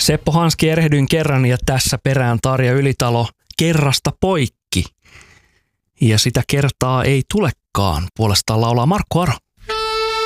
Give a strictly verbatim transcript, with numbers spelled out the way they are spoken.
Seppo Hanski, erehdyin kerran ja tässä perään Tarja Ylitalo kerrasta poikki. Ja sitä kertaa ei tulekaan. Puolestaan laulaa Markku Aro.